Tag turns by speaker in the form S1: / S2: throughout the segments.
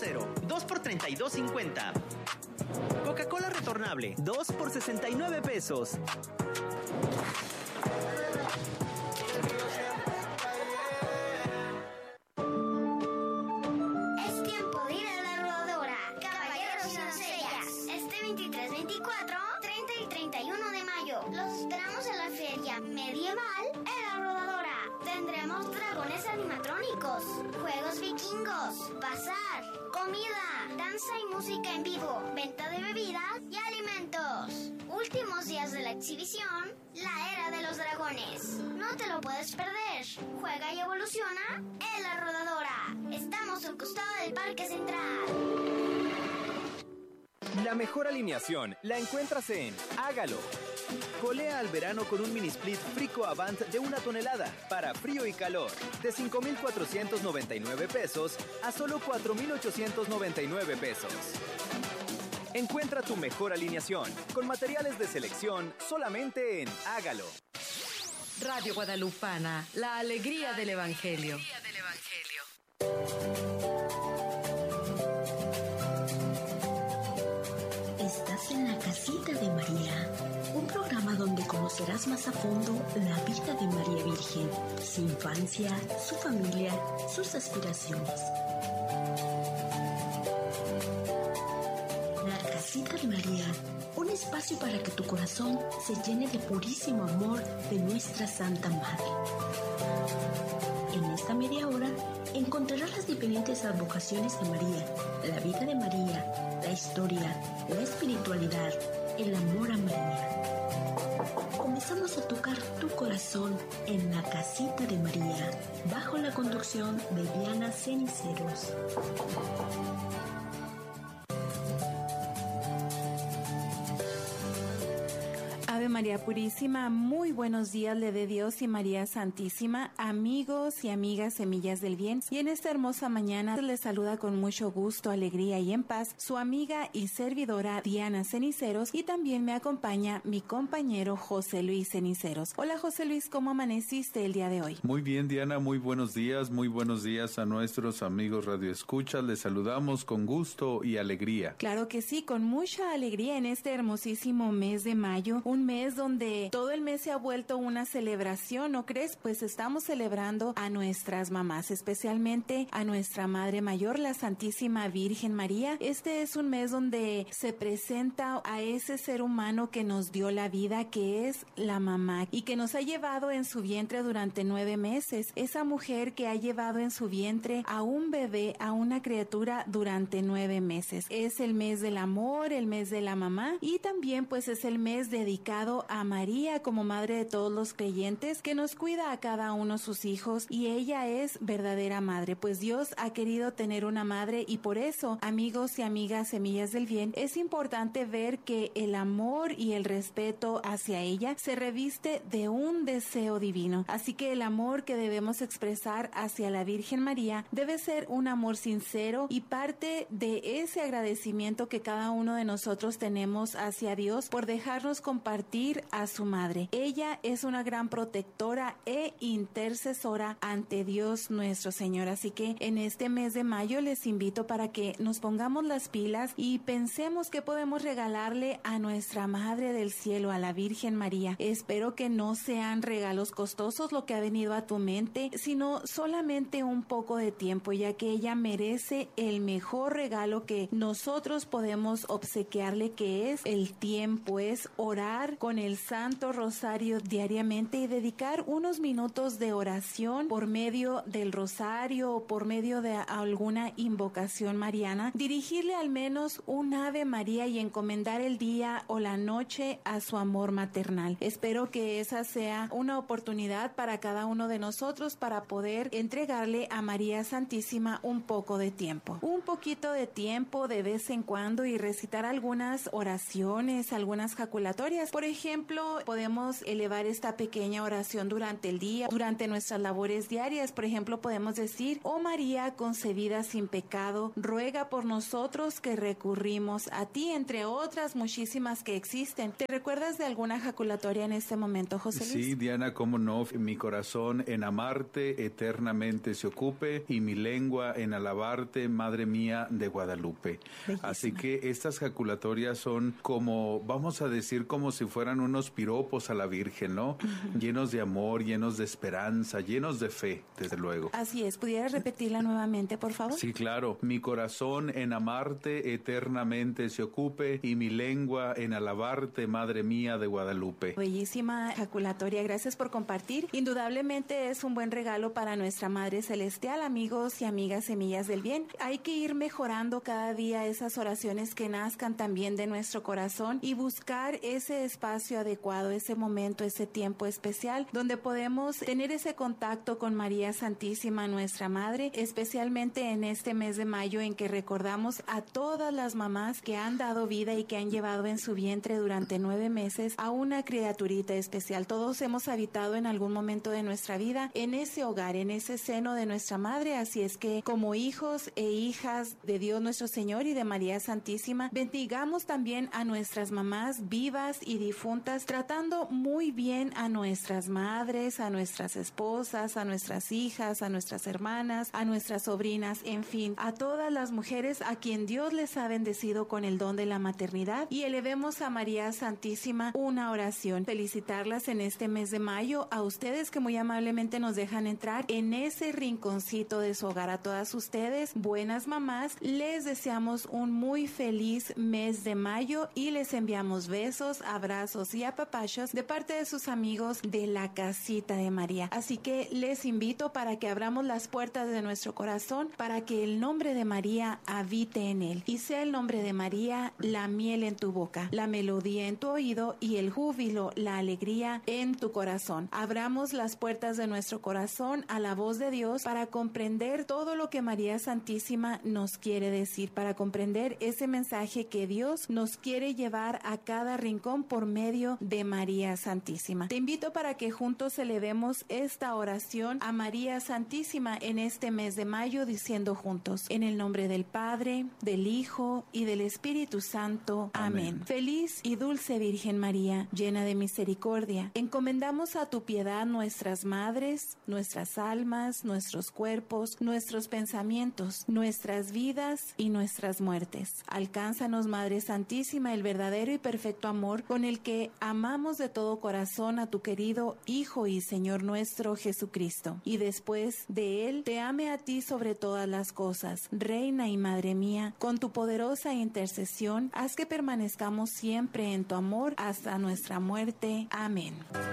S1: Cero, 2 por $32.50. Coca-Cola retornable, 2 por $69.
S2: Es tiempo de ir a la rodadora. Caballeros y doncellas, este 23, 24, 30 y 31 de mayo, los esperamos en la feria medieval en la rodadora. Tendremos dragones animatrónicos, juegos vikingos, bazar, comida, danza y música en vivo, venta de bebidas y alimentos. Últimos días de la exhibición, la era de los dragones. No te lo puedes perder. Juega y evoluciona en la rodadora. Estamos al costado del Parque Central.
S3: La mejor alineación la encuentras en Hágalo. Colea al verano con un mini split Frico Avant de 1 tonelada para frío y calor, de $5,499 a solo $4,899. Encuentra tu mejor alineación con materiales de selección solamente en Hágalo.
S4: Radio Guadalupana, la alegría del Evangelio.
S5: Estás en la casita de María, un programa donde conocerás más a fondo la vida de María Virgen, su infancia, su familia, sus aspiraciones. La casita de María, un espacio para que tu corazón se llene de purísimo amor de nuestra Santa Madre. En esta media hora encontrarás las diferentes advocaciones de María, la vida de María, la historia, la espiritualidad, el amor a María. Comenzamos a tocar tu corazón en la casita de María, bajo la conducción de Diana Ceniceros.
S6: Ave María Purísima, muy buenos días le dé Dios y María Santísima, amigos y amigas semillas del bien. Y en esta hermosa mañana les saluda con mucho gusto, alegría y en paz su amiga y servidora Diana Ceniceros, y también me acompaña mi compañero José Luis Ceniceros. Hola José Luis, ¿cómo amaneciste el día de hoy?
S7: Muy bien, Diana, muy buenos días a nuestros amigos radioescuchas. Les saludamos con gusto y alegría.
S6: Claro que sí, con mucha alegría en este hermosísimo mes de mayo, un mes donde todo el mes se ha vuelto una celebración, ¿no crees? Pues estamos celebrando a nuestras mamás, especialmente a nuestra Madre Mayor, la Santísima Virgen María. Este es un mes donde se presenta a ese ser humano que nos dio la vida, que es la mamá, y que nos ha llevado en su vientre durante 9 meses. Esa mujer que ha llevado en su vientre a un bebé, a una criatura durante 9 meses. Es el mes del amor, el mes de la mamá, y también pues es el mes dedicado a María como madre de todos los creyentes, que nos cuida a cada uno sus hijos, y ella es verdadera madre, pues Dios ha querido tener una madre, y por eso, amigos y amigas semillas del bien, es importante ver que el amor y el respeto hacia ella se reviste de un deseo divino. Así que el amor que debemos expresar hacia la Virgen María debe ser un amor sincero, y parte de ese agradecimiento que cada uno de nosotros tenemos hacia Dios por dejarnos compartir a su madre. Ella es una gran protectora e intercesora ante Dios nuestro Señor. Así que en este mes de mayo les invito para que nos pongamos las pilas y pensemos qué podemos regalarle a nuestra Madre del Cielo, a la Virgen María. Espero que no sean regalos costosos lo que ha venido a tu mente, sino solamente un poco de tiempo, ya que ella merece el mejor regalo que nosotros podemos obsequiarle, que es el tiempo, es orar con el Santo Rosario diariamente y dedicar unos minutos de oración por medio del rosario o por medio de alguna invocación mariana, dirigirle al menos un Ave María y encomendar el día o la noche a su amor maternal. Espero que esa sea una oportunidad para cada uno de nosotros para poder entregarle a María Santísima un poco de tiempo, un poquito de tiempo de vez en cuando, y recitar algunas oraciones, algunas jaculatorias. Por ejemplo, ejemplo, podemos elevar esta pequeña oración durante el día, durante nuestras labores diarias. Por ejemplo, podemos decir: oh María concebida sin pecado, ruega por nosotros que recurrimos a ti, entre otras muchísimas que existen. ¿Te recuerdas de alguna jaculatoria en este momento, José Luis?
S7: Sí, Diana, cómo no. Mi corazón en amarte eternamente se ocupe, y mi lengua en alabarte, Madre mía de Guadalupe. Bellísima. Así que estas jaculatorias son como, vamos a decir, como si fueran unos piropos a la Virgen, ¿no? Llenos de amor, llenos de esperanza, llenos de fe, desde luego.
S6: Así es. ¿Pudieras repetirla nuevamente, por favor?
S7: Sí, claro. Mi corazón en amarte eternamente se ocupe, y mi lengua en alabarte, Madre mía de Guadalupe.
S6: Bellísima jaculatoria. Gracias por compartir. Indudablemente es un buen regalo para nuestra Madre Celestial. Amigos y amigas semillas del bien, hay que ir mejorando cada día esas oraciones que nazcan también de nuestro corazón y buscar ese espacio adecuado, ese momento, ese tiempo especial donde podemos tener ese contacto con María Santísima, nuestra Madre, especialmente en este mes de mayo en que recordamos a todas las mamás que han dado vida y que han llevado en su vientre durante 9 meses a una criaturita especial. Todos hemos habitado en algún momento de nuestra vida en ese hogar, en ese seno de nuestra Madre, así es que como hijos e hijas de Dios nuestro Señor y de María Santísima, bendigamos también a nuestras mamás vivas y difuntas, tratando muy bien a nuestras madres, a nuestras esposas, a nuestras hijas, a nuestras hermanas, a nuestras sobrinas, en fin, a todas las mujeres a quien Dios les ha bendecido con el don de la maternidad, y elevemos a María Santísima una oración. Felicitarlas en este mes de mayo, a ustedes que muy amablemente nos dejan entrar en ese rinconcito de su hogar. A todas ustedes, buenas mamás, les deseamos un muy feliz mes de mayo y les enviamos besos, abrazos y apapachos de parte de sus amigos de la Casita de María. Así que les invito para que abramos las puertas de nuestro corazón para que el nombre de María habite en él y sea el nombre de María la miel en tu boca, la melodía en tu oído y el júbilo, la alegría en tu corazón. Abramos las puertas de nuestro corazón a la voz de Dios para comprender todo lo que María Santísima nos quiere decir, para comprender ese mensaje que Dios nos quiere llevar a cada rincón por medio de María Santísima. Te invito para que juntos elevemos esta oración a María Santísima en este mes de mayo, diciendo juntos: en el nombre del Padre, del Hijo y del Espíritu Santo. Amén. Feliz y dulce Virgen María, llena de misericordia, encomendamos a tu piedad nuestras madres, nuestras almas, nuestros cuerpos, nuestros pensamientos, nuestras vidas y nuestras muertes. Alcánzanos, Madre Santísima, el verdadero y perfecto amor con el que amamos de todo corazón a tu querido Hijo y Señor nuestro Jesucristo, y después de él te ame a ti sobre todas las cosas. Reina y Madre mía, con tu poderosa intercesión, haz que permanezcamos siempre en tu amor hasta nuestra muerte. Amén.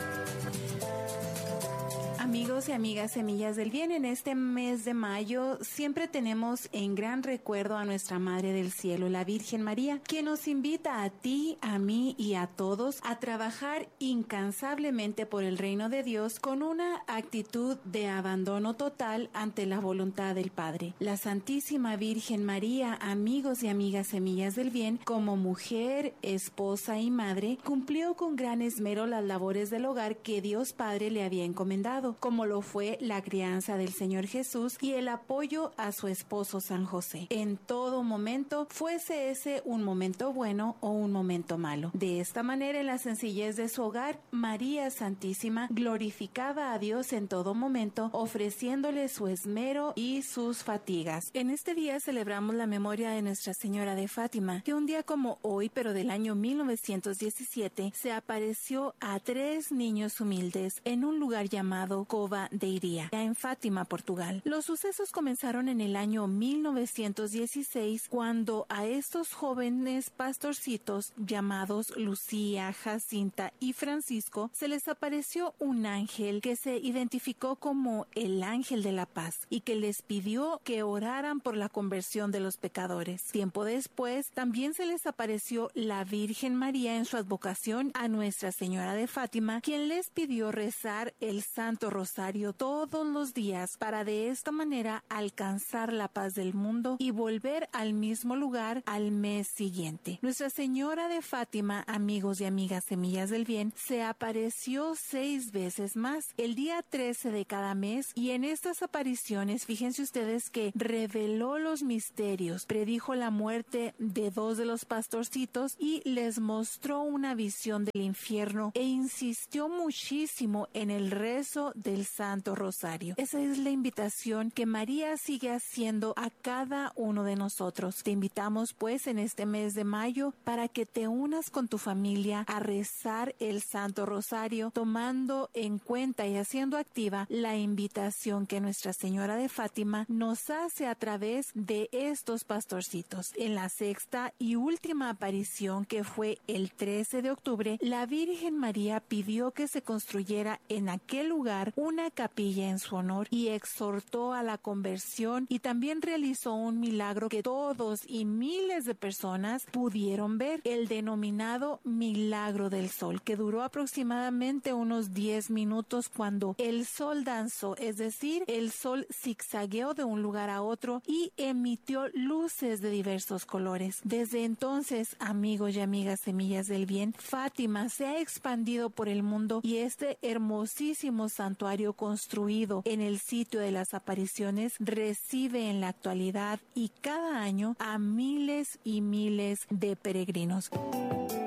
S6: Amigos y amigas semillas del bien, en este mes de mayo siempre tenemos en gran recuerdo a nuestra Madre del Cielo, la Virgen María, quien nos invita a ti, a mí y a todos a trabajar incansablemente por el reino de Dios con una actitud de abandono total ante la voluntad del Padre. La Santísima Virgen María, amigos y amigas semillas del bien, como mujer, esposa y madre, cumplió con gran esmero las labores del hogar que Dios Padre le había encomendado, como lo fue la crianza del Señor Jesús y el apoyo a su esposo San José. En todo momento, fuese ese un momento bueno o un momento malo. De esta manera, en la sencillez de su hogar, María Santísima glorificaba a Dios en todo momento, ofreciéndole su esmero y sus fatigas. En este día celebramos la memoria de Nuestra Señora de Fátima, que un día como hoy, pero del año 1917, se apareció a 3 niños humildes en un lugar llamado Cova de Iria, en Fátima, Portugal. Los sucesos comenzaron en el año 1916, cuando a estos jóvenes pastorcitos llamados Lucía, Jacinta y Francisco se les apareció un ángel que se identificó como el ángel de la paz y que les pidió que oraran por la conversión de los pecadores. Tiempo después, también se les apareció la Virgen María en su advocación a Nuestra Señora de Fátima, quien les pidió rezar el Santo Santo Rosario todos los días para de esta manera alcanzar la paz del mundo y volver al mismo lugar al mes siguiente. Nuestra Señora de Fátima, amigos y amigas Semillas del Bien, se apareció 6 veces más, el día 13 de cada mes, y en estas apariciones, fíjense ustedes que reveló los misterios, predijo la muerte de 2 de los pastorcitos y les mostró una visión del infierno e insistió muchísimo en el rezo del Santo Rosario. Esa es la invitación que María sigue haciendo a cada uno de nosotros. Te invitamos pues en este mes de mayo para que te unas con tu familia a rezar el Santo Rosario, tomando en cuenta y haciendo activa la invitación que Nuestra Señora de Fátima nos hace a través de estos pastorcitos. En la sexta y última aparición, que fue el 13 de octubre, la Virgen María pidió que se construyera en aquel lugar una capilla en su honor y exhortó a la conversión, y también realizó un milagro que todos y miles de personas pudieron ver, el denominado Milagro del Sol, que duró aproximadamente unos 10 minutos cuando el sol danzó, es decir, el sol zigzagueó de un lugar a otro y emitió luces de diversos colores. Desde entonces, amigos y amigas Semillas del Bien, Fátima se ha expandido por el mundo y este hermosísimo santuario construido en el sitio de las apariciones recibe en la actualidad y cada año a miles y miles de peregrinos.